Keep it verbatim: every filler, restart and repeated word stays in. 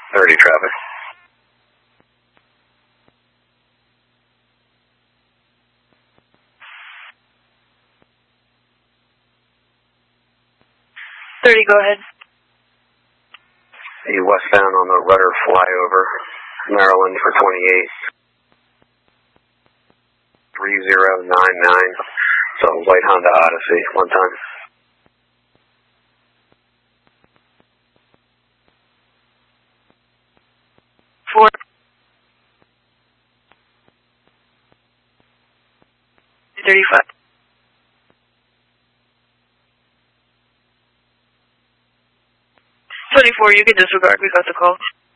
thirty traffic. thirty, go ahead. A westbound on the Rudder flyover, Maryland for twenty-eight. three zero nine nine. So white Honda Odyssey, one time. Four. thirty-five. twenty-four, you can disregard, we got the call.